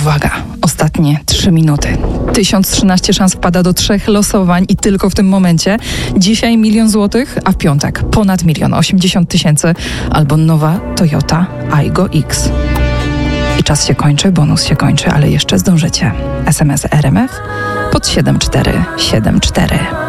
uwaga, ostatnie 3 minuty. 1013 szans wpada do 3 losowań i tylko w tym momencie. Dzisiaj 1 000 000 złotych, a w piątek ponad 1 080 000 albo nowa Toyota Aygo X. I czas się kończy, bonus się kończy, ale jeszcze zdążycie. SMS RMF pod 7474.